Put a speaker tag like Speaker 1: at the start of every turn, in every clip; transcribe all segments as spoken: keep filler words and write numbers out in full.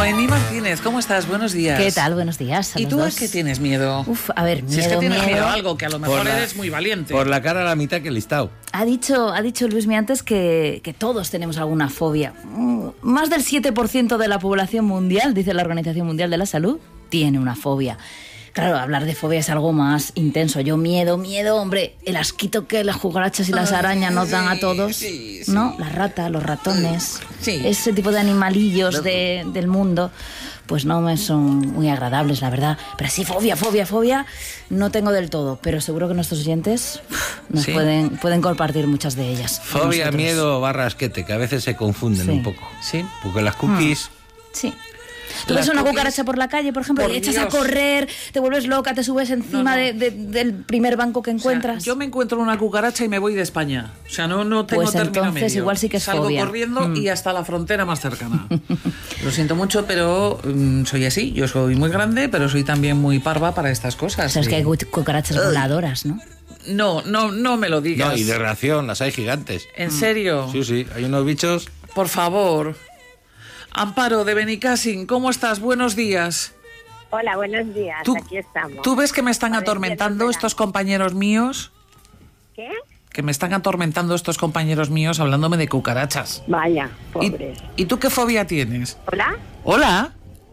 Speaker 1: Noemí Martínez, ¿cómo estás? Buenos días.
Speaker 2: ¿Qué tal? Buenos días a
Speaker 1: ¿Y
Speaker 2: los
Speaker 1: tú
Speaker 2: dos.
Speaker 1: es que tienes miedo?
Speaker 2: Uf, a ver, miedo,
Speaker 1: Si es que tienes
Speaker 2: miedo.
Speaker 1: miedo a algo, que a lo mejor
Speaker 3: Por la-
Speaker 1: eres muy valiente.
Speaker 3: Por la cara a la mitad que el listado.
Speaker 2: Ha dicho, ha dicho Luismi antes que, que todos tenemos alguna fobia. Mm, Más del siete por ciento de la población mundial, dice la Organización Mundial de la Salud, tiene una fobia. Claro, hablar de fobia es algo más intenso. Yo miedo, miedo, hombre, el asquito que las cucarachas y las
Speaker 1: Ay,
Speaker 2: arañas nos dan a
Speaker 1: sí,
Speaker 2: todos,
Speaker 1: sí, sí.
Speaker 2: ¿no? Las ratas, los ratones,
Speaker 1: Sí.
Speaker 2: ese tipo de animalillos de, del mundo, pues no me son muy agradables, la verdad. Pero sí, fobia, fobia, fobia, no tengo del todo, pero seguro que nuestros oyentes uf, nos
Speaker 1: Sí.
Speaker 2: pueden, pueden compartir muchas de ellas. con
Speaker 3: Fobia,
Speaker 2: nosotros.
Speaker 3: miedo, barra asquete, que a veces se confunden
Speaker 2: Sí.
Speaker 3: un poco.
Speaker 1: Sí.
Speaker 3: Porque las cookies...
Speaker 2: Sí. Tú
Speaker 1: Las
Speaker 2: ves una
Speaker 1: cookies-
Speaker 2: cucaracha por la calle, por ejemplo,
Speaker 1: Por
Speaker 2: y echas a
Speaker 1: Dios.
Speaker 2: correr, te vuelves loca, te subes encima
Speaker 1: No, no.
Speaker 2: de- de- del primer banco que
Speaker 1: O sea,
Speaker 2: encuentras.
Speaker 1: yo me encuentro una cucaracha y me voy de España. O sea, no, no tengo
Speaker 2: Pues
Speaker 1: término
Speaker 2: entonces
Speaker 1: medio.
Speaker 2: igual sí que es
Speaker 1: Salgo
Speaker 2: fobia.
Speaker 1: corriendo
Speaker 2: Mm.
Speaker 1: y hasta la frontera más cercana. Lo siento mucho, pero mm, soy así. Yo soy muy grande, pero soy también muy parva para estas cosas.
Speaker 2: O sea, es que
Speaker 1: Sí.
Speaker 2: hay cu- cucarachas voladoras, ¿no?
Speaker 1: No, no, no me lo digas.
Speaker 3: No, y de reacción, las hay gigantes.
Speaker 1: ¿En serio?
Speaker 3: Sí, sí, hay unos bichos...
Speaker 1: Por favor. Amparo de Benicassin, ¿cómo estás? Buenos días.
Speaker 4: Hola, buenos días.
Speaker 1: ¿Tú,
Speaker 4: Aquí estamos.
Speaker 1: ¿Tú ves que me están
Speaker 4: A ver,
Speaker 1: atormentando
Speaker 4: ¿quién
Speaker 1: estos compañeros míos?
Speaker 4: ¿Qué?
Speaker 1: Que me están atormentando estos compañeros míos hablándome de cucarachas.
Speaker 4: Vaya,
Speaker 1: ¿Y,
Speaker 4: pobres.
Speaker 1: ¿Y tú qué fobia tienes?
Speaker 4: ¿Hola?
Speaker 1: Hola.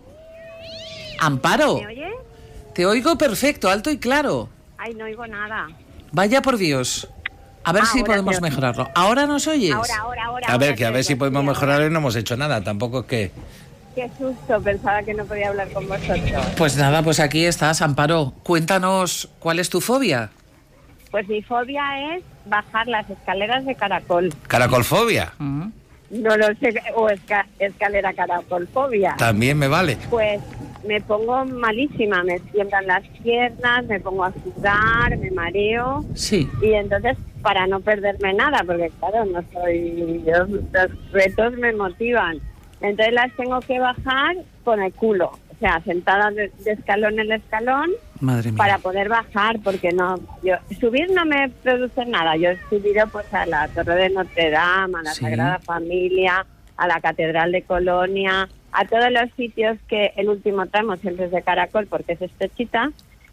Speaker 1: Amparo.
Speaker 4: ¿Me oyes?
Speaker 1: Te oigo perfecto, alto y claro.
Speaker 4: Ay, no oigo nada.
Speaker 1: Vaya por Dios. A ver si
Speaker 4: Ahora
Speaker 1: podemos
Speaker 4: te oigo.
Speaker 1: mejorarlo. ¿Ahora nos oyes?
Speaker 4: Ahora, ahora, ahora.
Speaker 3: A ver,
Speaker 4: ahora
Speaker 3: que a
Speaker 4: te
Speaker 3: ver si
Speaker 4: oigo,
Speaker 3: podemos
Speaker 4: sí,
Speaker 3: mejorar
Speaker 4: ahora.
Speaker 3: y no hemos hecho nada. Tampoco es que...
Speaker 4: Qué susto, pensaba que no podía hablar con vosotros.
Speaker 1: Pues nada, pues aquí estás, Amparo. Cuéntanos, ¿cuál es tu fobia?
Speaker 4: Pues mi fobia es bajar las escaleras de caracol.
Speaker 3: Caracolfobia.
Speaker 2: Mm.
Speaker 4: No lo sé, o esca- escalera caracolfobia.
Speaker 3: También me vale.
Speaker 4: Pues me pongo malísima, me tiemblan las piernas, me pongo a sudar, me mareo.
Speaker 1: Sí.
Speaker 4: Y entonces, para no perderme nada, porque claro, no soy yo, los retos me motivan. Entonces las tengo que bajar con el culo, o sea, sentada de, de escalón en escalón
Speaker 1: Madre mía.
Speaker 4: para poder bajar, porque no, yo subir no me produce nada. Yo he subido pues a la Torre de Notre Dame, a la
Speaker 1: Sí.
Speaker 4: Sagrada Familia, a la Catedral de Colonia, a todos los sitios que el último tramo siempre es de caracol porque es estrechita.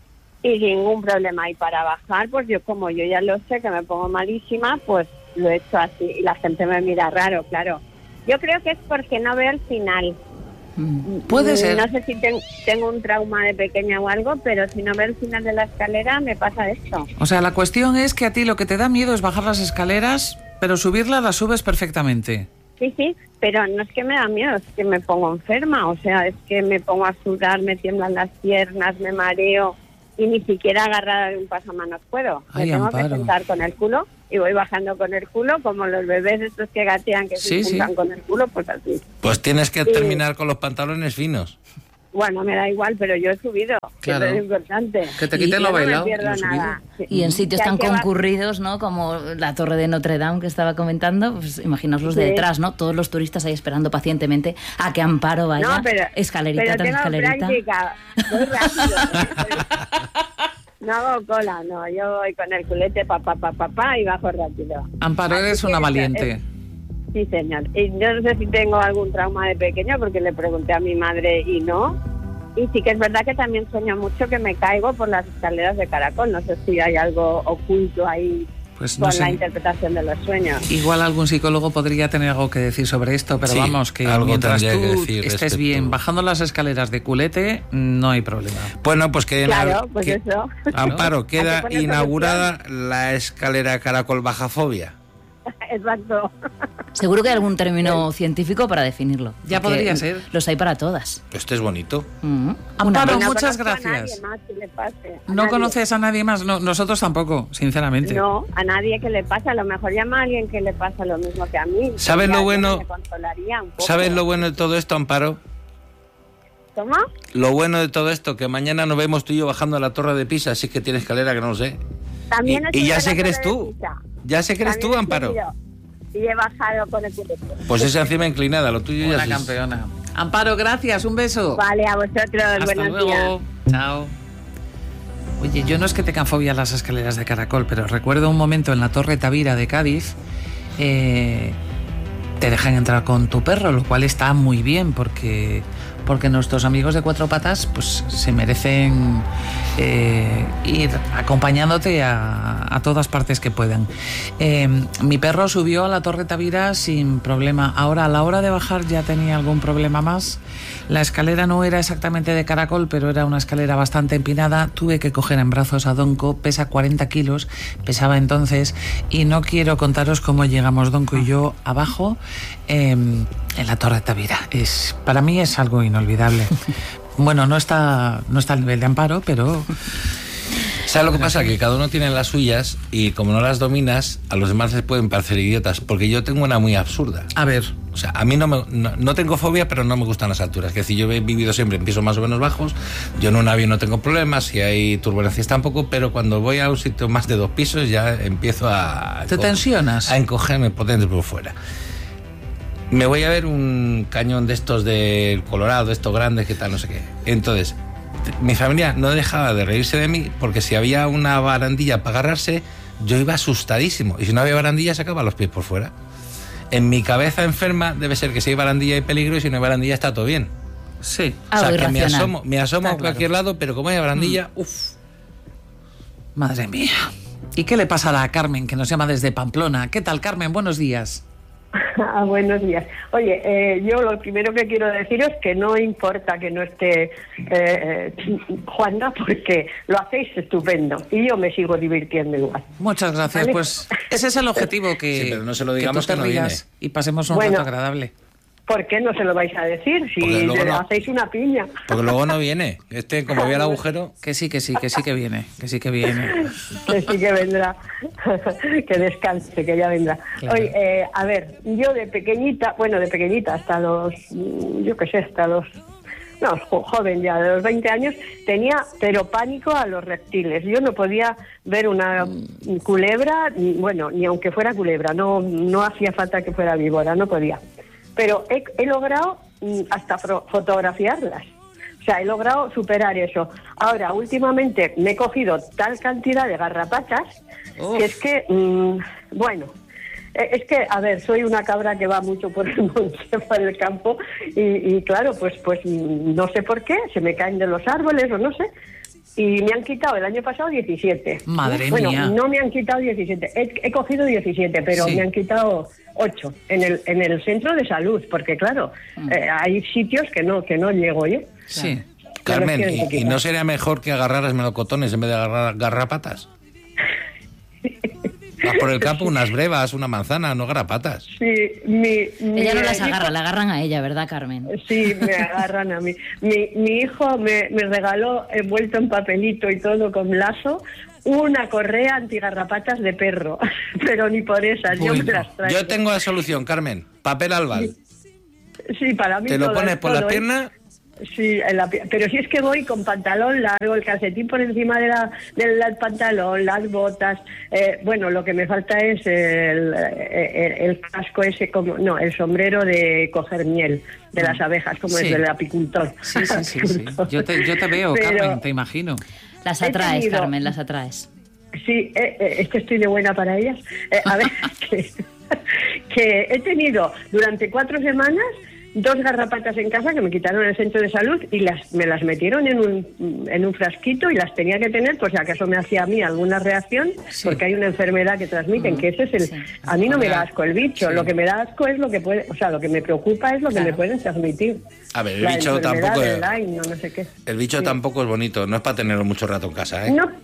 Speaker 4: Y ningún problema. Y para bajar, pues yo como yo ya lo sé, que me pongo malísima, pues lo he hecho así. Y la gente me mira raro, claro. Yo creo que es porque no veo el final.
Speaker 2: Mm.
Speaker 1: Puede ser.
Speaker 4: No sé si ten- tengo un trauma de pequeña o algo, pero si no veo el final de la escalera, me pasa esto.
Speaker 1: O sea, la cuestión es que a ti lo que te da miedo es bajar las escaleras, pero subirlas las subes perfectamente.
Speaker 4: Sí, sí, pero no es que me da miedo, es que me pongo enferma. O sea, es que me pongo a sudar, me tiemblan las piernas, me mareo y ni siquiera agarrar un pasamanos puedo.
Speaker 1: Ay,
Speaker 4: me tengo
Speaker 1: Amparo.
Speaker 4: que sentar con el culo y voy bajando con el culo, como los bebés estos que gatean, que
Speaker 1: Sí,
Speaker 4: se
Speaker 1: sí.
Speaker 4: juntan con el culo, pues así.
Speaker 3: Pues tienes que
Speaker 4: Sí.
Speaker 3: terminar con los pantalones finos.
Speaker 4: Bueno, me da igual, pero yo he subido, que
Speaker 1: Claro.
Speaker 4: es lo importante.
Speaker 1: Que te
Speaker 2: Y
Speaker 1: quiten
Speaker 2: yo
Speaker 1: lo
Speaker 4: Yo no
Speaker 1: bailado.
Speaker 4: me
Speaker 1: y
Speaker 4: pierdo
Speaker 1: lo subido.
Speaker 4: nada. Sí.
Speaker 2: Y en sitios
Speaker 4: Que hay
Speaker 2: tan
Speaker 4: que bajar-
Speaker 2: concurridos, ¿no? Como la Torre de Notre Dame que estaba comentando, pues imaginaos los de
Speaker 4: Sí.
Speaker 2: detrás, ¿no? Todos los turistas ahí esperando pacientemente a que Amparo vaya
Speaker 4: No, pero,
Speaker 2: escalerita
Speaker 4: pero
Speaker 2: tras
Speaker 4: tengo
Speaker 2: escalerita.
Speaker 4: práctica. Voy rápido. No hago cola, no. Yo voy con el culete, papá, papá, papá, y bajo rápido.
Speaker 1: Amparo,
Speaker 4: Así
Speaker 1: eres
Speaker 4: que
Speaker 1: una
Speaker 4: eso
Speaker 1: valiente.
Speaker 4: es- Sí, señor. Y yo no sé si tengo algún trauma de pequeña, porque le pregunté a mi madre y no. Y sí que es verdad que también sueño mucho que me caigo por las escaleras de caracol. No sé si hay algo oculto ahí
Speaker 1: Pues no
Speaker 4: con la
Speaker 1: sé.
Speaker 4: interpretación de los sueños.
Speaker 1: Igual algún psicólogo podría tener algo que decir sobre esto, pero
Speaker 3: Sí,
Speaker 1: vamos, que
Speaker 3: algo
Speaker 1: mientras
Speaker 3: tendría que
Speaker 1: tú
Speaker 3: decir
Speaker 1: estés
Speaker 3: respecto.
Speaker 1: bien bajando las escaleras de culete, no hay problema.
Speaker 3: Bueno, pues que...
Speaker 4: Claro, pues
Speaker 3: que-
Speaker 4: eso.
Speaker 3: Amparo,
Speaker 4: Hay
Speaker 3: queda
Speaker 4: que poner
Speaker 3: inaugurada la escalera caracol bajafobia.
Speaker 4: Exacto.
Speaker 2: Seguro que hay algún término científico para definirlo.
Speaker 1: Ya
Speaker 2: porque
Speaker 1: podría ser.
Speaker 2: Los hay para todas.
Speaker 3: Este es bonito.
Speaker 2: Mm.
Speaker 1: Amparo,
Speaker 2: Una-
Speaker 1: no, muchas
Speaker 4: conozco a
Speaker 1: gracias.
Speaker 4: nadie más que le pase. A
Speaker 1: ¿No
Speaker 4: nadie.
Speaker 1: conoces a nadie más? No, nosotros tampoco, sinceramente.
Speaker 4: No, a nadie que le pasa. A lo mejor llama a alguien que le pasa lo mismo que a mí.
Speaker 3: ¿Sabes
Speaker 4: Ya
Speaker 3: lo
Speaker 4: yo
Speaker 3: bueno?
Speaker 4: me consolaría un poco.
Speaker 3: ¿Sabes lo bueno de todo esto, Amparo?
Speaker 4: ¿Cómo?
Speaker 3: Lo bueno de todo esto, que mañana nos vemos tú y yo bajando a la Torre de Pisa, así que tiene escalera que no lo sé.
Speaker 4: También
Speaker 3: Y-
Speaker 4: he
Speaker 3: y ya
Speaker 4: subido
Speaker 3: sé
Speaker 4: la
Speaker 3: que eres
Speaker 4: Torre de
Speaker 3: tú.
Speaker 4: Pisa.
Speaker 3: ¿Ya sé que eres
Speaker 4: También
Speaker 3: tú,
Speaker 4: he
Speaker 3: Amparo?
Speaker 4: subido. Y he bajado con el culete.
Speaker 3: Pues esa encima inclinada, lo tuyo ya
Speaker 1: Una
Speaker 3: es...
Speaker 1: campeona. Amparo, gracias, un beso.
Speaker 4: Vale, a vosotros.
Speaker 1: Hasta
Speaker 4: Buenos
Speaker 1: luego.
Speaker 4: días.
Speaker 1: Chao. Oye, yo no es que tenga fobia a las escaleras de caracol, pero recuerdo un momento en la Torre Tavira de Cádiz, eh, te dejan entrar con tu perro, lo cual está muy bien porque porque nuestros amigos de cuatro patas pues se merecen eh, ir acompañándote a, a todas partes que puedan. Eh, mi perro subió a la Torre Tavira sin problema. Ahora, a la hora de bajar ya tenía algún problema más. La escalera no era exactamente de caracol, pero era una escalera bastante empinada. Tuve que coger en brazos a Donco, pesa cuarenta kilos, pesaba entonces, y no quiero contaros cómo llegamos Donco y yo abajo eh, en la Torre Tavira. Es, para mí es algo inolvidable. Bueno, no está, no está al nivel de Amparo, pero...
Speaker 3: ¿Sabes lo que pasa? Que cada uno tiene las suyas y como no las dominas, a los demás les pueden parecer idiotas, porque yo tengo una muy absurda.
Speaker 1: A ver.
Speaker 3: O sea, a mí no, me, no, no tengo fobia, pero no me gustan las alturas. Es decir, yo he vivido siempre en pisos más o menos bajos, yo en un avión no tengo problemas, si hay turbulencias tampoco, pero cuando voy a un sitio más de dos pisos ya empiezo a...
Speaker 1: ¿Te tensionas?
Speaker 3: A encogerme potente por fuera. Me voy a ver un cañón de estos del Colorado, de estos grandes, que tal, no sé qué. Entonces... mi familia no dejaba de reírse de mí porque si había una barandilla para agarrarse, yo iba asustadísimo. Y si no había barandilla, sacaba los pies por fuera. En mi cabeza enferma debe ser que si hay barandilla hay peligro y si no hay barandilla está todo bien.
Speaker 1: Sí.
Speaker 3: O sea, que me asomo, me asomo
Speaker 1: Está
Speaker 3: a cualquier
Speaker 1: claro.
Speaker 3: lado, pero como hay barandilla,
Speaker 1: Mm.
Speaker 3: uff.
Speaker 1: Madre mía. ¿Y qué le pasará a Carmen, que nos llama desde Pamplona? ¿Qué tal, Carmen? Buenos días.
Speaker 5: Ah, buenos días. Oye, eh, yo lo primero que quiero deciros es que no importa que no esté eh, Juana, porque lo hacéis estupendo y yo me sigo divirtiendo igual.
Speaker 1: Muchas gracias.
Speaker 5: ¿Vale?
Speaker 1: Pues ese es el objetivo, que,
Speaker 3: Sí, pero no se lo digamos
Speaker 1: que tú te
Speaker 3: que no
Speaker 1: rías
Speaker 3: viene.
Speaker 1: y pasemos un
Speaker 5: Bueno.
Speaker 1: rato agradable.
Speaker 5: ¿Por qué no se lo vais a decir si
Speaker 3: Porque luego no.
Speaker 5: hacéis una piña?
Speaker 3: Porque luego no viene. Este, como vea el agujero...
Speaker 1: Que sí, que sí, que sí que viene, que sí que viene.
Speaker 5: Que sí que vendrá, que descanse, que ya vendrá.
Speaker 1: Claro.
Speaker 5: Oye, eh, a ver, yo de pequeñita, bueno, de pequeñita hasta los, yo qué sé, hasta los, no, jo- joven ya, de los veinte años, tenía pero pánico a los reptiles. Yo no podía ver una culebra, ni- bueno, ni aunque fuera culebra, no, no hacía falta que fuera víbora, no podía. Pero he, he logrado mm, hasta fro- fotografiarlas. O sea, he logrado superar eso. Ahora, últimamente me he cogido tal cantidad de garrapatas
Speaker 1: Uf.
Speaker 5: que es que, mm, bueno, eh, es que, a ver, soy una cabra que va mucho por el monte, por el campo, y, y claro, pues, pues mm, no sé por qué, se me caen de los árboles o no sé. Y me han quitado el año pasado diecisiete.
Speaker 1: Madre
Speaker 5: bueno,
Speaker 1: mía.
Speaker 5: no me han quitado diecisiete. He, he cogido diecisiete, pero
Speaker 1: Sí.
Speaker 5: me han quitado ocho en el en el centro de salud, porque claro, eh, hay sitios que no que no llego yo.
Speaker 1: Sí.
Speaker 3: Carmen,
Speaker 5: Pero es que-
Speaker 3: ¿y, y no sería mejor que agarraras melocotones en vez de agarrar garrapatas? Vas por el campo unas brevas, una manzana, no garrapatas.
Speaker 5: Sí, mi, mi
Speaker 2: Ella no las
Speaker 5: hijo-
Speaker 2: agarra, la agarran a ella, ¿verdad, Carmen?
Speaker 5: Sí, me agarran a mí. Mi, mi hijo me, me regaló, envuelto en papelito y todo con lazo, una correa antigarrapatas de perro. Pero ni por esas, yo
Speaker 1: Uy,
Speaker 5: me las traigo.
Speaker 3: Yo tengo la solución, Carmen. Papel albal.
Speaker 5: Sí, para mí
Speaker 3: Te lo
Speaker 5: todo
Speaker 3: pones
Speaker 5: es
Speaker 3: por la
Speaker 5: todo, ¿eh?
Speaker 3: pierna.
Speaker 5: Sí, en la pi- pero si es que voy con pantalón largo, el calcetín por encima de la, del del pantalón, las botas. Eh, bueno, lo que me falta es el, el, el casco ese, como no, el sombrero de coger miel de las abejas, como
Speaker 1: Sí.
Speaker 5: es del apicultor.
Speaker 1: Sí, sí, sí, sí. Yo te, yo te veo,
Speaker 5: Pero-
Speaker 1: Carmen, te imagino.
Speaker 2: Las
Speaker 5: He
Speaker 2: atraes,
Speaker 5: tenido-
Speaker 2: Carmen, las atraes.
Speaker 5: Sí, eh, eh, es que estoy de buena para ellas. Eh, a ver, que, que he tenido durante cuatro semanas dos garrapatas en casa que me quitaron en el centro de salud y las me las metieron en un, en un frasquito y las tenía que tener por si acaso me hacía a mí alguna reacción,
Speaker 1: Sí.
Speaker 5: porque hay una enfermedad que transmiten, que ese es el...
Speaker 2: Sí.
Speaker 5: A mí no me da asco el bicho,
Speaker 1: Sí.
Speaker 5: lo que me da asco es lo que puede... O sea, lo que me preocupa es lo que
Speaker 2: Claro.
Speaker 5: me pueden transmitir.
Speaker 3: A ver, el
Speaker 5: La
Speaker 3: bicho
Speaker 5: enfermedad
Speaker 3: tampoco
Speaker 5: del
Speaker 3: es-
Speaker 5: Lyme, no, no sé qué.
Speaker 3: El bicho
Speaker 5: Sí.
Speaker 3: tampoco es bonito, no es para tenerlo mucho rato en casa, ¿eh?
Speaker 5: No,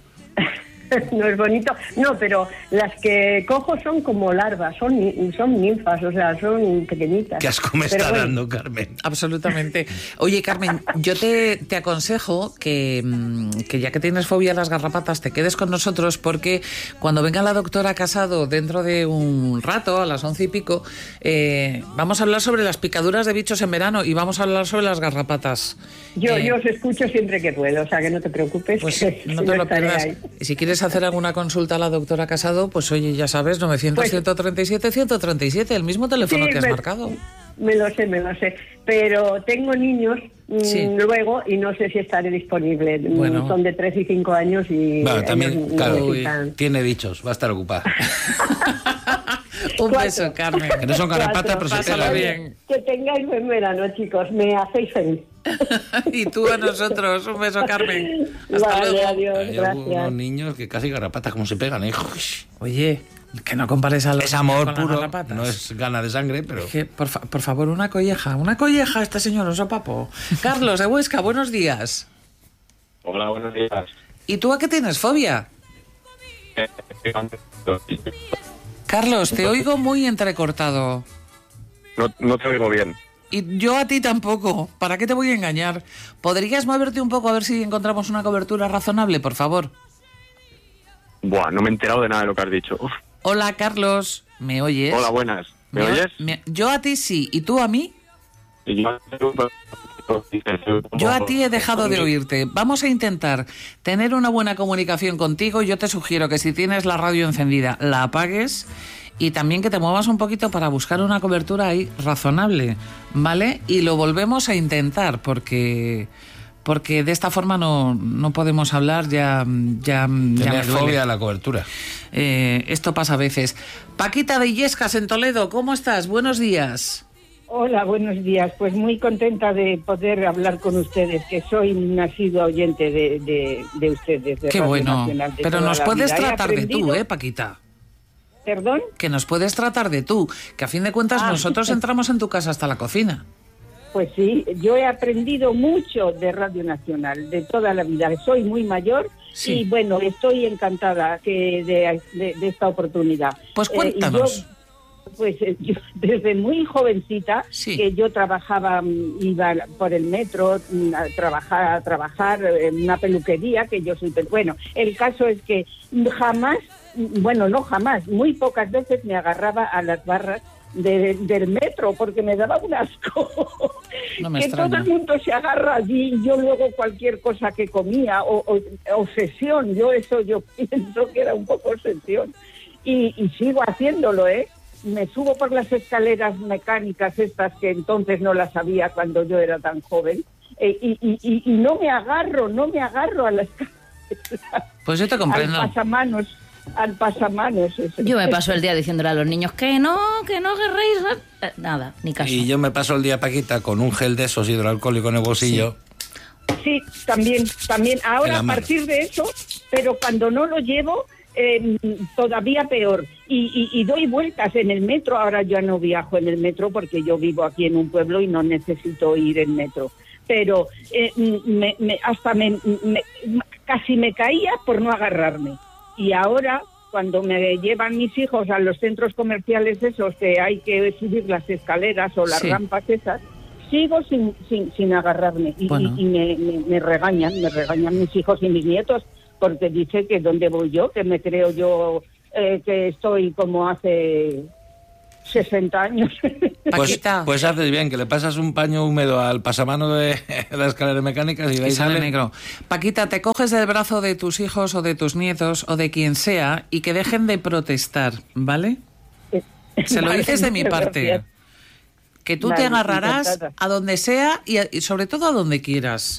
Speaker 5: no es bonito. No, pero las que cojo son como larvas, son, ni- son ninfas, o sea, son pequeñitas.
Speaker 3: Qué asco me
Speaker 5: Pero
Speaker 3: está
Speaker 5: bueno,
Speaker 3: dando, Carmen.
Speaker 1: Absolutamente. Oye, Carmen, yo te, te aconsejo que, mm, que ya que tienes fobia a las garrapatas, te quedes con nosotros porque cuando venga la doctora Casado dentro de un rato, a las once y pico, eh, vamos a hablar sobre las picaduras de bichos en verano y vamos a hablar sobre las garrapatas.
Speaker 5: Yo,
Speaker 1: Eh,
Speaker 5: yo os escucho siempre que puedo, o sea, que no te preocupes.
Speaker 1: Pues
Speaker 5: que
Speaker 1: no
Speaker 5: yo
Speaker 1: te lo
Speaker 5: estaré
Speaker 1: pierdas.
Speaker 5: ahí.
Speaker 1: Y si quieres hacer alguna consulta a la doctora Casado, pues oye, ya sabes, novecientos,
Speaker 5: Pues-
Speaker 1: ciento treinta y siete, ciento treinta y siete, el mismo teléfono
Speaker 5: Sí,
Speaker 1: que has
Speaker 5: me-
Speaker 1: marcado.
Speaker 5: Me lo sé, me lo sé. Pero tengo niños mm,
Speaker 1: Sí.
Speaker 5: luego y no sé si estaré disponible. Mm,
Speaker 1: Bueno.
Speaker 5: Son de tres y cinco años y
Speaker 3: Bueno,
Speaker 5: ellos
Speaker 3: también, claro,
Speaker 5: necesitan-
Speaker 3: tiene bichos, va a estar ocupada.
Speaker 1: Un
Speaker 5: Cuatro.
Speaker 1: beso, Carmen.
Speaker 3: Que no son garrapatas, pero se
Speaker 1: Pásalo
Speaker 3: pegan.
Speaker 1: bien.
Speaker 5: Que tengáis buen verano, chicos. Me hacéis feliz.
Speaker 1: Y tú a nosotros. Un beso, Carmen. Hasta
Speaker 5: Vale,
Speaker 1: luego.
Speaker 5: adiós,
Speaker 3: Hay
Speaker 5: gracias.
Speaker 3: algunos niños que casi garrapatas, como se pegan, ¿eh?
Speaker 1: Oye, que no compares a los
Speaker 3: Es
Speaker 1: niños
Speaker 3: amor
Speaker 1: con las
Speaker 3: puro,
Speaker 1: garrapatas.
Speaker 3: no es gana de sangre, pero...
Speaker 1: Que, por, fa- por favor, una colleja. Una colleja, este señor, un sopapo. Carlos, de Huesca, buenos días.
Speaker 6: Hola, buenos días.
Speaker 1: ¿Y tú a qué tienes fobia? Carlos, te oigo muy entrecortado.
Speaker 6: No, no te oigo bien.
Speaker 1: Y yo a ti tampoco. ¿Para qué te voy a engañar? ¿Podrías moverte un poco a ver si encontramos una cobertura razonable, por favor?
Speaker 6: Buah, no me he enterado de nada de lo que has dicho. Uf.
Speaker 1: Hola, Carlos. ¿Me oyes?
Speaker 6: Hola, buenas. ¿Me,
Speaker 1: o-
Speaker 6: oyes?
Speaker 1: me- yo a ti sí. ¿Y tú a mí?
Speaker 6: Y yo-
Speaker 1: Yo a ti he dejado de oírte. Vamos a intentar tener una buena comunicación contigo. Yo te sugiero que si tienes la radio encendida, la apagues y también que te muevas un poquito para buscar una cobertura ahí razonable, ¿vale? Y lo volvemos a intentar porque porque de esta forma no, no podemos hablar, ya, ya, ya me
Speaker 3: Tienes
Speaker 1: duele.
Speaker 3: fobia a la cobertura.
Speaker 1: Eh, esto pasa a veces. Paquita de Illescas en Toledo, ¿cómo estás? Buenos días.
Speaker 7: Hola, buenos días. Pues muy contenta de poder hablar con ustedes, que soy una asidua oyente de, de, de ustedes. De
Speaker 1: Qué
Speaker 7: Radio
Speaker 1: bueno.
Speaker 7: Nacional de
Speaker 1: Pero
Speaker 7: toda
Speaker 1: nos
Speaker 7: la
Speaker 1: puedes
Speaker 7: vida. He
Speaker 1: tratar de tú,
Speaker 7: aprendido-
Speaker 1: ¿eh, Paquita?
Speaker 7: ¿Perdón?
Speaker 1: Que nos puedes tratar de tú, que a fin de cuentas
Speaker 7: Ah.
Speaker 1: nosotros entramos en tu casa hasta la cocina.
Speaker 7: Pues sí, yo he aprendido mucho de Radio Nacional, de toda la vida. Soy muy mayor
Speaker 1: Sí.
Speaker 7: y bueno, estoy encantada que de, de- de esta oportunidad.
Speaker 1: Pues
Speaker 7: Eh, y
Speaker 1: cuéntanos.
Speaker 7: yo, pues eh, yo, desde muy jovencita,
Speaker 1: Sí.
Speaker 7: que yo trabajaba, mm, iba por el metro mm, a trabajar, a trabajar en una peluquería, que yo soy... pe- Bueno, el caso es que jamás, mm, bueno, no jamás, muy pocas veces me agarraba a las barras de- del metro porque me daba un asco.
Speaker 1: No me
Speaker 7: que
Speaker 1: extraña.
Speaker 7: todo el mundo se agarra allí y yo luego cualquier cosa que comía, o, o- obsesión, yo eso yo pienso que era un poco obsesión. Y, y sigo haciéndolo, ¿eh? Me subo por las escaleras mecánicas estas que entonces no las sabía cuando yo era tan joven, eh, y, y, y, y no me agarro, no me agarro a las escaleras,
Speaker 1: Pues yo te comprendo.
Speaker 7: al pasamanos, al pasamanos. Eso.
Speaker 2: Yo me paso el día diciéndole a los niños que no, que no agarréis. eh, Nada, ni caso.
Speaker 3: Y yo me paso el día, Paquita, con un gel de esos hidroalcohólico en el bolsillo.
Speaker 7: Sí, también, también.
Speaker 3: En
Speaker 7: Ahora
Speaker 3: la
Speaker 7: a
Speaker 3: mano.
Speaker 7: partir de eso, pero cuando no lo llevo, eh, todavía peor. Y, y, y doy vueltas en el metro. Ahora ya no viajo en el metro porque yo vivo aquí en un pueblo y no necesito ir en metro. Pero eh, me, me- hasta me, me- casi me caía por no agarrarme. Y ahora, cuando me llevan mis hijos a los centros comerciales esos que hay que subir las escaleras o las
Speaker 1: Sí.
Speaker 7: rampas esas, sigo sin, sin, sin agarrarme y,
Speaker 1: Bueno.
Speaker 7: y- y me, me- me regañan, me regañan mis hijos y mis nietos porque dice que dónde voy yo, que me creo yo eh, que estoy como hace sesenta años.
Speaker 3: Pues,
Speaker 1: Paquita,
Speaker 3: pues haces bien, que le pasas un paño húmedo al pasamano de las escaleras mecánicas y de
Speaker 1: y
Speaker 3: ahí
Speaker 1: sale
Speaker 3: sale...
Speaker 1: negro. Paquita, te coges del brazo de tus hijos o de tus nietos o de quien sea y que dejen de protestar, ¿vale? Se lo
Speaker 7: Vale,
Speaker 1: dices de mi
Speaker 7: muchas
Speaker 1: parte.
Speaker 7: gracias.
Speaker 1: Que tú
Speaker 7: Vale,
Speaker 1: te agarrarás
Speaker 7: encantada.
Speaker 1: a donde sea y, a- y sobre todo a donde quieras.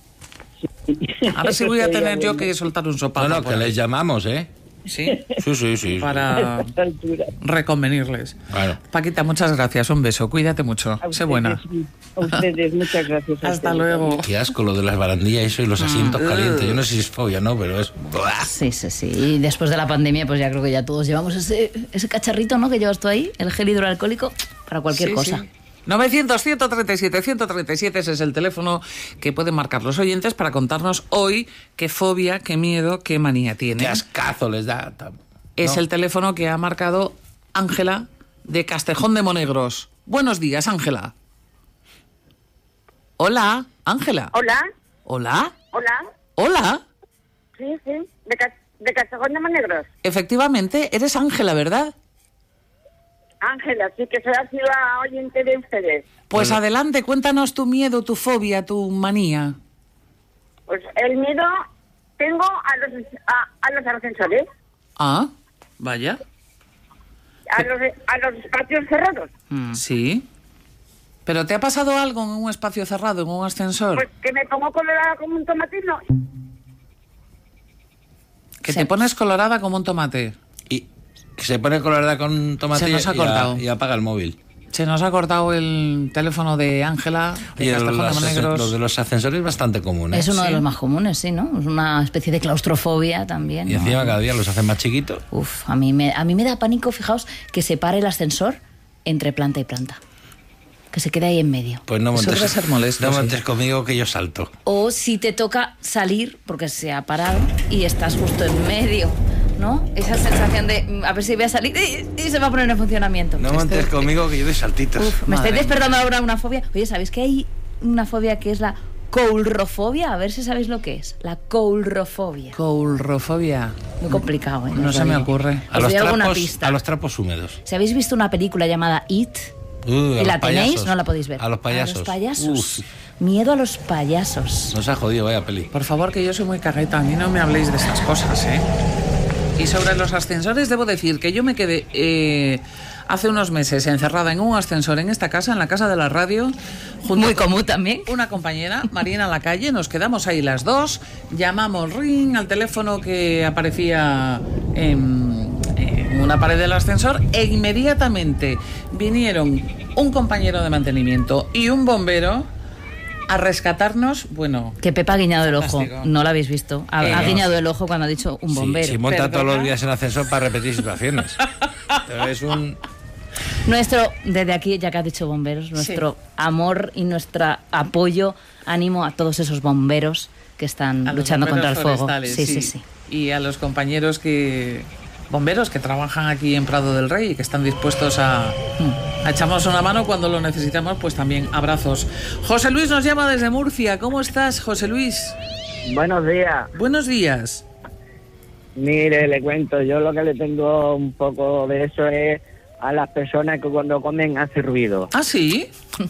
Speaker 1: A ver si voy a
Speaker 7: Sería
Speaker 1: tener yo
Speaker 7: bueno.
Speaker 1: que soltar un
Speaker 3: No,
Speaker 1: sopapo.
Speaker 3: no,
Speaker 1: por
Speaker 3: que
Speaker 1: ahí.
Speaker 3: les llamamos, ¿eh?
Speaker 1: Sí,
Speaker 3: Sí, sí, sí.
Speaker 1: para
Speaker 7: A esta altura.
Speaker 1: reconvenirles.
Speaker 3: Claro.
Speaker 1: Paquita, muchas gracias. Un beso. Cuídate mucho.
Speaker 7: A
Speaker 1: Sé
Speaker 7: ustedes,
Speaker 1: buena.
Speaker 7: A ustedes, muchas gracias. a
Speaker 1: Hasta
Speaker 7: ustedes.
Speaker 1: luego.
Speaker 3: Qué asco lo de las barandillas eso y los asientos calientes. Yo no sé si es fobia, ¿no? Pero es... ¡buah!
Speaker 2: Sí, sí, sí. Y después de la pandemia, pues ya creo que ya todos llevamos ese, ese cacharrito, ¿no? Que llevas tú ahí, el gel hidroalcohólico, para cualquier
Speaker 1: Sí,
Speaker 2: cosa.
Speaker 1: sí. novecientos, ciento treinta y siete, ciento treinta y siete, ese es el teléfono que pueden marcar los oyentes para contarnos hoy qué fobia, qué miedo, qué manía
Speaker 3: Qué
Speaker 1: tiene.
Speaker 3: ascazo les da.
Speaker 1: Es
Speaker 3: ¿no?
Speaker 1: el teléfono que ha marcado Ángela de Castejón de Monegros. Buenos días, Ángela. Hola, Ángela.
Speaker 4: Hola,
Speaker 1: Hola,
Speaker 4: hola.
Speaker 1: hola.
Speaker 4: Sí, sí, de, Ca- de Castejón de Monegros.
Speaker 1: Efectivamente, eres Ángela, ¿verdad?
Speaker 4: Ángela, sí que soy así la oyente de ustedes.
Speaker 1: Pues
Speaker 3: Hola.
Speaker 1: adelante, cuéntanos tu miedo, tu fobia, tu manía.
Speaker 4: Pues el miedo tengo a los, a, a los ascensores,
Speaker 1: Ah, vaya.
Speaker 4: a los, a los espacios cerrados.
Speaker 1: Sí. ¿Pero te ha pasado algo en un espacio cerrado, en un ascensor?
Speaker 4: Pues que me pongo colorada como un tomatino.
Speaker 1: Que
Speaker 2: Sí.
Speaker 1: te pones colorada como un tomate.
Speaker 3: Y se pone colorada con tomate
Speaker 1: Se nos ha
Speaker 3: y,
Speaker 1: cortado.
Speaker 3: y apaga el móvil.
Speaker 1: Se nos ha cortado el teléfono de Ángela, de
Speaker 3: Oye,
Speaker 1: Castejón de
Speaker 3: los,
Speaker 1: Monegros.
Speaker 3: lo de los ascensores es bastante común, ¿eh?
Speaker 2: Es uno
Speaker 1: Sí.
Speaker 2: de los más comunes, sí, ¿no? Es una especie de claustrofobia también.
Speaker 3: Y
Speaker 2: ¿no?
Speaker 3: encima cada día los hacen más chiquitos.
Speaker 2: Uf, a mí, me, a mí me da pánico, fijaos, que se pare el ascensor entre planta y planta. Que se quede ahí en medio.
Speaker 3: Pues no
Speaker 1: Eso
Speaker 3: montes,
Speaker 1: debe ser molesto,
Speaker 3: no
Speaker 1: sí.
Speaker 3: montes conmigo que yo salto.
Speaker 2: O si te toca salir porque se ha parado y estás justo en medio, ¿no? Esa sensación de mm, a ver si voy a salir y, y se va a poner en funcionamiento.
Speaker 3: No montes conmigo que yo doy saltitos.
Speaker 2: Uf, me
Speaker 1: Madre
Speaker 2: estáis
Speaker 1: mía.
Speaker 2: despertando ahora una fobia. Oye, ¿sabéis que hay una fobia que es la coulrofobia? A ver si sabéis lo que es. La coulrofobia.
Speaker 1: Coulrofobia.
Speaker 2: Muy complicado, ¿eh?
Speaker 1: No
Speaker 2: os
Speaker 1: se
Speaker 2: lo
Speaker 1: me
Speaker 2: digo.
Speaker 1: ocurre.
Speaker 3: A
Speaker 2: Os
Speaker 3: los,
Speaker 2: doy alguna
Speaker 3: trapos,
Speaker 2: pista.
Speaker 3: a los trapos húmedos.
Speaker 2: Si habéis visto una película llamada It,
Speaker 3: Uh, a
Speaker 2: y
Speaker 3: los
Speaker 2: la tenéis,
Speaker 3: payasos.
Speaker 2: no la podéis ver.
Speaker 3: A los payasos.
Speaker 2: A los payasos.
Speaker 3: Uf,
Speaker 2: Miedo a los payasos.
Speaker 3: nos ha jodido, vaya peli.
Speaker 1: Por favor, que yo soy muy cagueta, a mí no me habléis de estas cosas, ¿eh? Y sobre los ascensores, debo decir que yo me quedé eh, hace unos meses encerrada en un ascensor en esta casa, en la casa de la radio, junto
Speaker 2: Muy
Speaker 1: con
Speaker 2: común también.
Speaker 1: una compañera, Marina Lacalle, nos quedamos ahí las dos, llamamos ring al teléfono que aparecía en, en una pared del ascensor e inmediatamente vinieron un compañero de mantenimiento y un bombero a rescatarnos, bueno...
Speaker 2: Que Pepa ha guiñado el ojo.
Speaker 1: Fantástico.
Speaker 2: No lo habéis visto. Ha,
Speaker 3: Eh,
Speaker 2: ha
Speaker 3: no.
Speaker 2: guiñado el ojo cuando ha dicho un bombero.
Speaker 3: Si, si monta
Speaker 1: Perdona.
Speaker 3: todos los días en ascensor para repetir situaciones. Pero es un...
Speaker 2: Nuestro, desde aquí, ya que has dicho bomberos, nuestro amor y nuestro apoyo, ánimo a todos esos bomberos que están
Speaker 1: a los
Speaker 2: luchando contra el
Speaker 1: bomberos
Speaker 2: fuego.
Speaker 1: forestales,
Speaker 2: Sí, sí, sí.
Speaker 1: Y a los compañeros que bomberos que trabajan aquí en Prado del Rey y que están dispuestos a, a echarnos una mano cuando lo necesitamos, pues también abrazos. José Luis nos llama desde Murcia. ¿Cómo estás, José Luis?
Speaker 8: Buenos días.
Speaker 1: Buenos días.
Speaker 8: Mire, le cuento, yo lo que le tengo un poco de eso es a las personas que cuando comen hace ruido.
Speaker 1: ¿Ah, sí?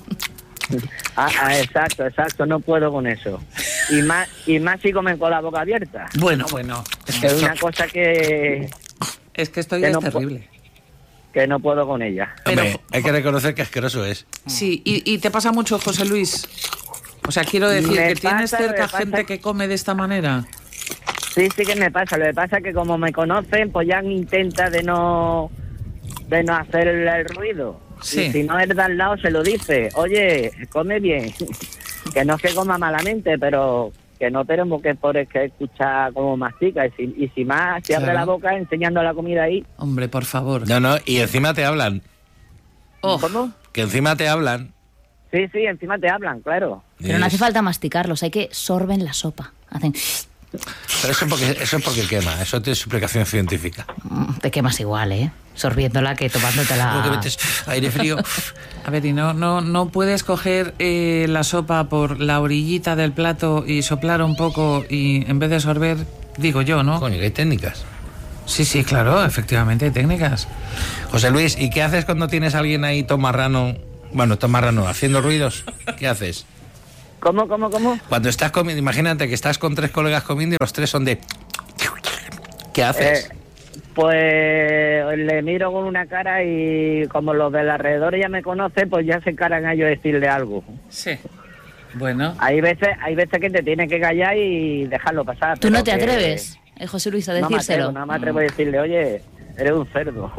Speaker 8: Ah, ah, exacto, exacto, no puedo con eso. Y más y más si comen con la boca abierta.
Speaker 1: Bueno, bueno. Es que
Speaker 8: Es
Speaker 1: esto,
Speaker 8: una cosa que,
Speaker 1: es que esto
Speaker 8: que
Speaker 1: ya es
Speaker 8: no po-
Speaker 1: terrible.
Speaker 8: que no puedo con ella.
Speaker 1: Pero-
Speaker 3: Hombre, hay que reconocer que asqueroso es.
Speaker 1: Sí, y, y te pasa mucho, José Luis. O sea, quiero decir
Speaker 8: Me
Speaker 1: que tienes
Speaker 8: pasa,
Speaker 1: cerca
Speaker 8: me pasa.
Speaker 1: gente que come de esta manera.
Speaker 8: Sí, sí que me pasa. Lo que pasa es que como me conocen, pues ya intenta de no de no hacer el, el ruido.
Speaker 1: Sí.
Speaker 8: Y si no es de al lado, se lo dice. Oye, come bien. Que no es que coma malamente, pero que no tenemos que por que escuchar cómo mastica. Y si, y si más, si abre
Speaker 1: Claro.
Speaker 8: la boca enseñando la comida ahí.
Speaker 1: Hombre, por favor.
Speaker 3: No, no, y encima te hablan.
Speaker 1: Oh,
Speaker 8: ¿Cómo?
Speaker 3: Que encima te hablan.
Speaker 8: Sí, sí, encima te hablan, claro.
Speaker 2: Pero no hace
Speaker 3: Es-
Speaker 2: falta masticarlos, hay que sorben la sopa. Hacen...
Speaker 3: Pero eso, porque, eso es porque quema, eso tiene su explicación científica.
Speaker 2: Mm, Te quemas igual, ¿eh? Sorbiéndola que tomándotela.
Speaker 3: Porque metes aire frío.
Speaker 1: a ver, y no, no, no puedes coger eh, la sopa por la orillita del plato y soplar un poco y en vez de sorber, digo yo, ¿no?
Speaker 3: Coño, que hay técnicas.
Speaker 1: Sí, sí, claro, efectivamente hay técnicas.
Speaker 3: José Luis, ¿y qué haces cuando tienes a alguien ahí tomarrano? Bueno, tomarrano, haciendo ruidos. ¿Qué haces?
Speaker 8: ¿Cómo, cómo, cómo?
Speaker 3: Cuando estás comiendo, imagínate que estás con tres colegas comiendo y los tres son de... ¿Qué haces?
Speaker 8: Eh, pues le miro con una cara y como los del alrededor ya me conocen, pues ya se encaran a yo decirle algo.
Speaker 1: Sí. Bueno,
Speaker 8: Hay veces, hay veces que te tienes que callar y dejarlo pasar.
Speaker 2: ¿Tú
Speaker 8: pero
Speaker 2: no te
Speaker 8: que
Speaker 2: atreves, eh, José Luis, a
Speaker 8: No me
Speaker 2: decírselo?
Speaker 8: atrevo, no me atrevo a decirle, oye, eres un cerdo.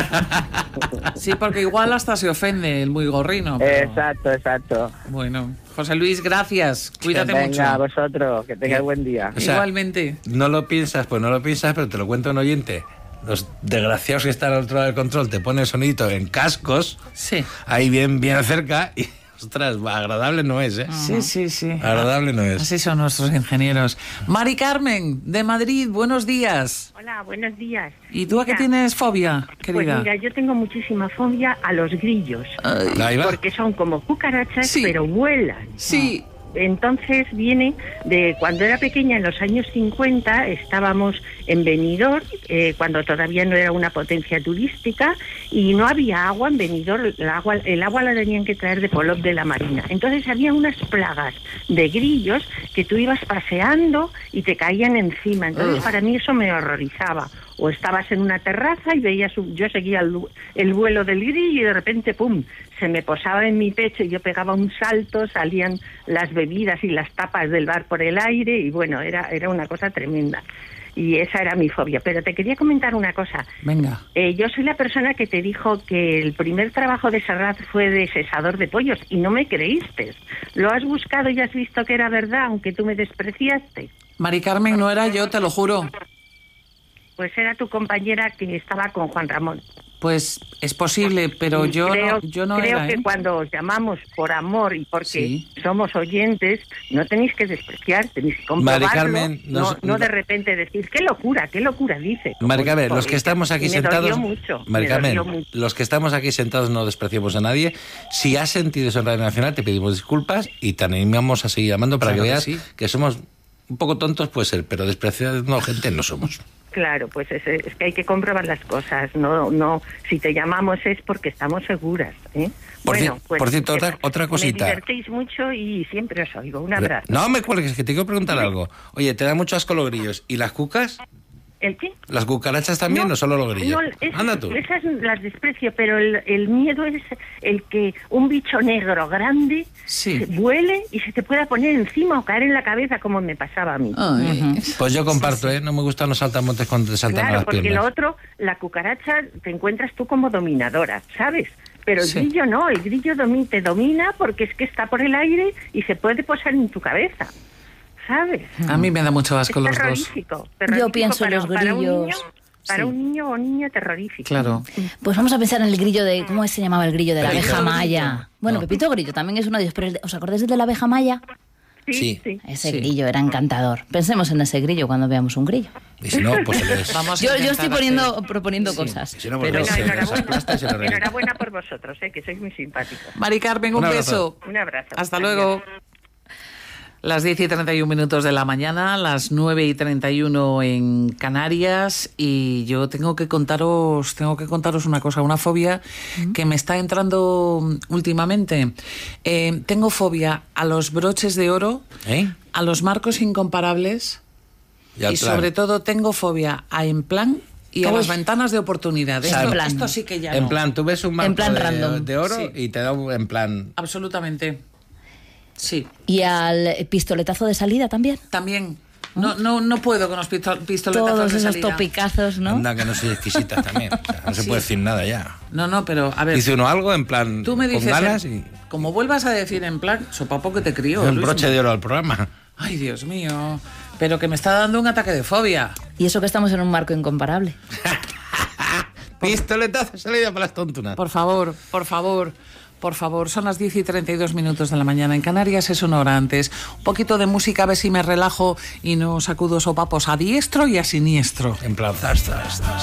Speaker 1: sí, porque igual hasta se ofende el muy gorrino. pero-
Speaker 8: Exacto, exacto.
Speaker 1: Bueno, José Luis, gracias. Cuídate
Speaker 8: Venga,
Speaker 1: mucho.
Speaker 8: vosotros, que tengáis buen día.
Speaker 3: O sea,
Speaker 1: Igualmente.
Speaker 3: No lo piensas, pues no lo piensas, pero te lo cuenta un oyente. Los desgraciados que están al otro lado del control te ponen el sonidito en cascos,
Speaker 1: Sí.
Speaker 3: ahí bien, bien cerca, y ostras, agradable no es, ¿eh?
Speaker 1: Sí, sí, sí.
Speaker 3: Agradable no es.
Speaker 1: Así son nuestros ingenieros. Mari Carmen, de Madrid, buenos días.
Speaker 9: Hola, buenos días.
Speaker 1: ¿Y tú a qué
Speaker 9: Mira,
Speaker 1: tienes fobia, querida?
Speaker 9: Pues mira, yo tengo muchísima fobia a los grillos,
Speaker 1: Ay,
Speaker 3: Ahí va.
Speaker 9: porque son como cucarachas,
Speaker 1: Sí.
Speaker 9: pero vuelan.
Speaker 1: sí,
Speaker 9: Entonces viene de cuando era pequeña, en los años cincuenta, estábamos en Benidorm, eh, cuando todavía no era una potencia turística, y no había agua en Benidorm, el agua, el agua la tenían que traer de Polop de la Marina. Entonces había unas plagas de grillos que tú ibas paseando y te caían encima. Entonces
Speaker 1: Ugh.
Speaker 9: para mí eso me horrorizaba. O estabas en una terraza y veías, un- yo seguía el, el vuelo del grillo y de repente, ¡pum!, se me posaba en mi pecho y yo pegaba un salto, salían las bebidas y las tapas del bar por el aire y bueno, era, era una cosa tremenda. Y esa era mi fobia. Pero te quería comentar una cosa.
Speaker 1: Venga.
Speaker 9: Eh, yo soy la persona que te dijo que el primer trabajo de Serrat fue de cesador de pollos y no me creíste. Lo has buscado y has visto que era verdad, aunque tú me despreciaste.
Speaker 1: Mari Carmen, no era yo, te lo juro.
Speaker 9: Pues era tu compañera que estaba con Juan Ramón.
Speaker 1: Pues es posible, pero
Speaker 9: Y
Speaker 1: yo
Speaker 9: creo,
Speaker 1: no, yo no
Speaker 9: creo
Speaker 1: era,
Speaker 9: que
Speaker 1: ¿eh?
Speaker 9: cuando os llamamos por amor y porque
Speaker 1: Sí.
Speaker 9: somos oyentes, no tenéis que despreciar, tenéis que comprobarlo.
Speaker 3: Mari Carmen,
Speaker 9: no,
Speaker 3: nos-
Speaker 9: no de repente decir, qué locura, qué locura, dice.
Speaker 3: Mari Carmen,
Speaker 9: Como
Speaker 3: los que estamos aquí
Speaker 9: y me
Speaker 3: sentados,
Speaker 9: dolió mucho,
Speaker 3: Mari
Speaker 9: me
Speaker 3: Carmen,
Speaker 9: dolió mucho.
Speaker 3: los que estamos aquí sentados no despreciamos a nadie. Si has sentido eso en Radio Nacional, te pedimos disculpas y te animamos a seguir llamando para
Speaker 1: Claro
Speaker 3: que
Speaker 1: que
Speaker 3: veas
Speaker 1: sí.
Speaker 3: que somos un poco tontos, puede ser, pero despreciando gente no somos.
Speaker 9: Claro, pues es, es que hay que comprobar las cosas. No, no. Si te llamamos es porque estamos seguras. ¿eh?
Speaker 3: Por
Speaker 9: bueno,
Speaker 3: ci-
Speaker 9: pues
Speaker 3: por cierto, otra-
Speaker 9: eh,
Speaker 3: otra cosita.
Speaker 9: Me divertéis mucho y siempre os oigo. Un abrazo.
Speaker 3: No me cuelgues, que te quiero preguntar algo. Oye, ¿te da mucho asco los grillos? ¿Y las cucas?
Speaker 9: ¿El qué?
Speaker 3: ¿Las cucarachas también
Speaker 9: No,
Speaker 3: o solo los grillos?
Speaker 9: no, es-
Speaker 3: Anda tú.
Speaker 9: Esas las desprecio, pero el, el miedo es el que un bicho negro grande
Speaker 1: Sí.
Speaker 9: se vuele y se te pueda poner encima o caer en la cabeza como me pasaba a mí.
Speaker 1: Ay.
Speaker 3: Pues yo comparto, ¿eh? No me gustan los saltamontes cuando te saltan a
Speaker 9: Claro,
Speaker 3: las
Speaker 9: porque
Speaker 3: piernas.
Speaker 9: lo otro, la cucaracha te encuentras tú como dominadora, ¿sabes? Pero el
Speaker 1: Sí.
Speaker 9: grillo no, el grillo domi- te domina porque es que está por el aire y se puede posar en tu cabeza, ¿sabes?
Speaker 1: A mí me da mucho
Speaker 9: Es
Speaker 1: asco los dos.
Speaker 9: terrorífico, terrorífico
Speaker 2: Yo pienso en
Speaker 9: para,
Speaker 2: los
Speaker 9: para un
Speaker 2: grillos.
Speaker 9: niño, para
Speaker 1: Sí.
Speaker 9: un niño o niña terrorífico.
Speaker 1: Claro.
Speaker 2: Pues vamos a pensar en el grillo de... ¿Cómo se llamaba el grillo de la
Speaker 3: Pepito
Speaker 2: abeja
Speaker 3: Grillo.
Speaker 2: maya? Bueno,
Speaker 3: No.
Speaker 2: Pepito Grillo también es uno de ellos, pero el de- ¿os acordáis del de la abeja maya?
Speaker 9: Sí,
Speaker 3: Sí.
Speaker 9: sí.
Speaker 2: Ese
Speaker 1: Sí.
Speaker 2: grillo era encantador. Pensemos en ese grillo cuando veamos un grillo.
Speaker 3: Y si no, pues se les...
Speaker 1: Vamos a
Speaker 2: Yo, yo
Speaker 1: intentar
Speaker 2: estoy poniendo,
Speaker 1: hacer-
Speaker 2: proponiendo
Speaker 1: Sí.
Speaker 2: cosas.
Speaker 3: Y si no, pues
Speaker 1: Pero-
Speaker 3: se-
Speaker 9: Bueno,
Speaker 3: se les
Speaker 9: enhorabuena,
Speaker 3: aplasta y se les revienta.
Speaker 9: enhorabuena por vosotros, eh, que sois muy simpáticos.
Speaker 1: Mari Carmen, un,
Speaker 3: Un abrazo.
Speaker 1: beso.
Speaker 9: Un abrazo.
Speaker 1: Hasta
Speaker 9: Adiós.
Speaker 1: luego. Las diez y treinta y un minutos de la mañana, las nueve y treinta y uno en Canarias, y yo tengo que contaros, tengo que contaros una cosa, una fobia que me está entrando últimamente. Eh, tengo fobia a los broches de oro,
Speaker 3: ¿Eh?
Speaker 1: a los marcos incomparables
Speaker 3: Y al
Speaker 1: y
Speaker 3: plan.
Speaker 1: sobre todo tengo fobia a en plan y a
Speaker 2: Uy.
Speaker 1: las ventanas de oportunidad.
Speaker 3: sea,
Speaker 1: Esto,
Speaker 2: en plan.
Speaker 1: esto sí que ya
Speaker 3: En
Speaker 1: no.
Speaker 3: plan, tú ves un marco
Speaker 2: En plan
Speaker 3: de,
Speaker 2: random.
Speaker 3: de oro
Speaker 1: Sí.
Speaker 3: y te da un, en plan...
Speaker 1: Absolutamente. Sí.
Speaker 2: Y al pistoletazo de salida también.
Speaker 1: También. No, no, no puedo con los pisto- pistoletazos
Speaker 2: Todos
Speaker 1: de
Speaker 2: esos
Speaker 1: salida.
Speaker 2: topicazos, ¿no?
Speaker 3: Anda, que no soy exquisita también. O sea, no se
Speaker 1: Sí.
Speaker 3: puede decir nada ya.
Speaker 1: No, no, pero a ver.
Speaker 3: Dice uno algo en plan
Speaker 1: Tú me
Speaker 3: con
Speaker 1: dices,
Speaker 3: ganas
Speaker 1: en-
Speaker 3: y
Speaker 1: como vuelvas a decir en plan, sopapo que te crió.
Speaker 3: un
Speaker 1: Luis.
Speaker 3: broche de oro al programa.
Speaker 1: Ay, Dios mío. Pero que me está dando un ataque de fobia.
Speaker 2: Y eso que estamos en un marco incomparable.
Speaker 3: Pistoletazo salida para las tontunas.
Speaker 1: Por favor, por favor. Por favor, son las diez y treinta y dos minutos de la mañana. En Canarias es una hora antes. Un poquito de música, a ver si me relajo y no sacudo sopapos a diestro y a siniestro.
Speaker 3: En plan, zas, zas, zas.